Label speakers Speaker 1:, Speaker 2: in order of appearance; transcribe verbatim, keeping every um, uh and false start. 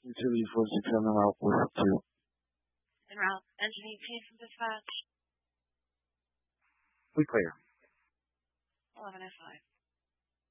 Speaker 1: Utilities four six seven route four two.
Speaker 2: En route, engine eighteen from dispatch.
Speaker 1: We clear.
Speaker 2: eleven oh five.